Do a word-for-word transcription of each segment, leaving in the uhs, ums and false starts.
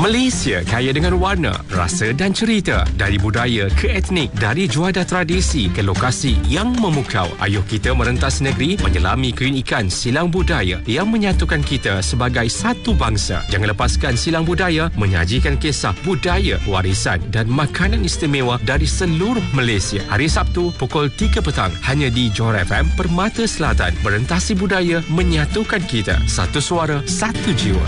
Malaysia kaya dengan warna, rasa dan cerita. Dari budaya ke etnik, dari juadah tradisi ke lokasi yang memukau. Ayuh kita merentas negeri menyelami keunikan silang budaya yang menyatukan kita sebagai satu bangsa. Jangan lepaskan silang budaya menyajikan kisah budaya, warisan dan makanan istimewa dari seluruh Malaysia. Hari Sabtu pukul tiga petang hanya di Johor F M Permata Selatan. Merentasi budaya menyatukan kita. Satu suara, satu jiwa.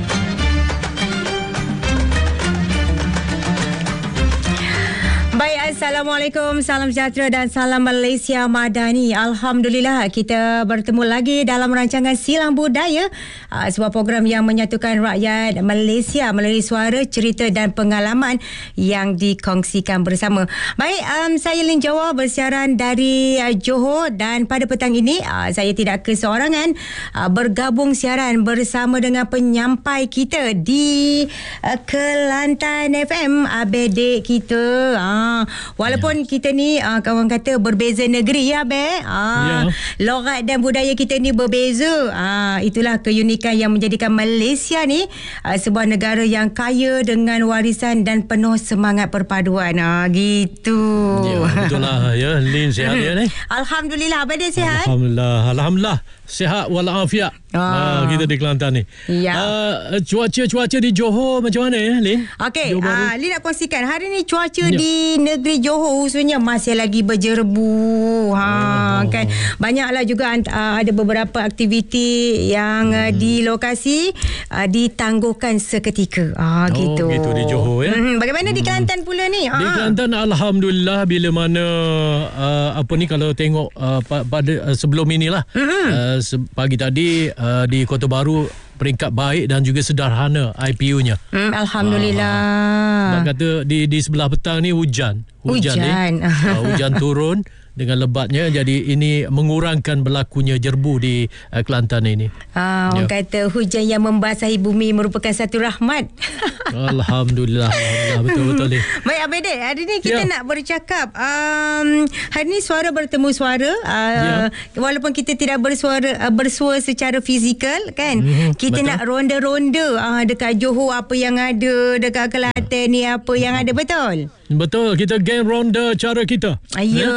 Baik, Assalamualaikum, salam sejahtera dan salam Malaysia Madani. Alhamdulillah kita bertemu lagi dalam rancangan Silang Budaya, uh, sebuah program yang menyatukan rakyat Malaysia melalui suara, cerita dan pengalaman yang dikongsikan bersama. Baik, um, saya Lin Jawa bersiaran dari uh, Johor dan pada petang ini uh, saya tidak keseorangan, uh, bergabung siaran bersama dengan penyampai kita di uh, Kelantan F M, abedik kita. Uh, Walaupun ya. kita ni uh, kawan kata berbeza negeri ya Be, uh, ya. logat dan budaya kita ni berbeza. uh, Itulah keunikan yang menjadikan Malaysia ni uh, sebuah negara yang kaya dengan warisan dan penuh semangat perpaduan. uh, Gitu ya, betul lah ya. Lin sihat ya ni. Alhamdulillah. Abang dia sihat? Alhamdulillah. Alhamdulillah sihat walafiat. Ah. Uh, kita di Kelantan ni. Ya. Uh, cuaca-cuaca di Johor macam mana ya, Lin? Okey, uh, Lin nak kongsikan hari ni cuaca ya. di negeri Johor khususnya masih lagi berjerbu. Ha oh. kan. Banyaklah juga uh, ada beberapa aktiviti yang hmm. uh, di lokasi uh, ditangguhkan seketika. Ah uh, gitu. Oh, gitu di Johor ya. Hmm. Bagaimana hmm. di Kelantan pula ni? Di ha. Kelantan alhamdulillah bila mana uh, apa ni kalau tengok uh, pada uh, sebelum inilah hmm. uh, pagi tadi uh, di Kota Baru peringkat baik dan juga sederhana I P U-nya. Hmm, alhamdulillah. Uh, nak kata di di sebelah petang ni hujan. Hujan. Hujan, ni, uh, hujan turun dengan lebatnya, jadi ini mengurangkan berlakunya jerbu di uh, Kelantan ini. Ah, orang ya. kata hujan yang membasahi bumi merupakan satu rahmat. Alhamdulillah, Alhamdulillah, betul-betul ni. Baik Abedek, hari ni kita ya. nak bercakap. Um, hari ni suara bertemu suara. Uh, ya. Walaupun kita tidak bersuara uh, bersua secara fizikal kan. Hmm, kita betul. nak ronda-ronda uh, dekat Johor apa yang ada, dekat Kelantan ni apa yang ada, betul? Betul, kita geng ronda cara kita. Ayo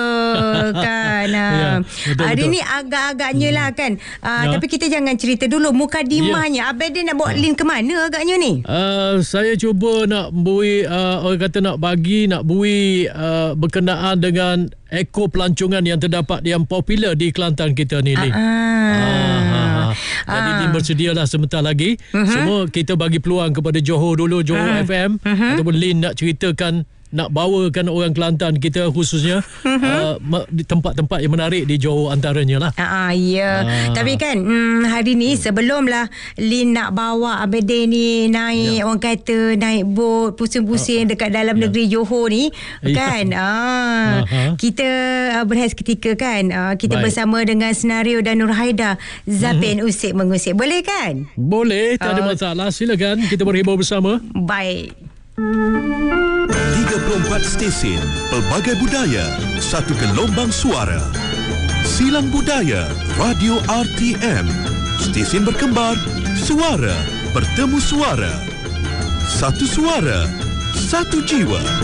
kan. ya, betul, hari betul. ni agak-agaknya hmm. lah kan. Uh, ya. Tapi kita jangan cerita dulu mukadimahnya. Ya. Abang dia nak bawa Lin ke mana agaknya ni? Uh, saya cuba nak bui, uh, orang kata nak bagi, nak bui uh, berkenaan dengan eko pelancongan yang terdapat yang popular di Kelantan kita ni. Uh-huh. Uh-huh. Jadi uh. bersedialah sebentar lagi. Uh-huh. Semua kita bagi peluang kepada Johor dulu, Johor uh-huh. F M. Uh-huh. Ataupun Lin nak ceritakan, nak bawakan orang Kelantan kita khususnya uh-huh. uh, tempat-tempat yang menarik di Johor antaranya lah. Ah, ya. Ah. Tapi kan hmm, hari ni sebelumlah Lin nak bawa Abedek ni naik, ya. orang kata naik bot pusing-pusing uh, dekat dalam ya. negeri Johor ni kan. Ya. Ah, uh-huh. Kita uh, berhas ketika kan. Uh, kita Baik. bersama dengan Senario dan Nur Haida, Zapin uh-huh. Usik Mengusik. Boleh kan? Boleh, tak ada uh, masalah. Silakan kita berhibur bersama. Baik. tiga puluh empat stesen, pelbagai budaya, satu gelombang suara. Silang Budaya, Radio R T M. Stesen berkembar, suara bertemu suara. Satu suara, satu jiwa.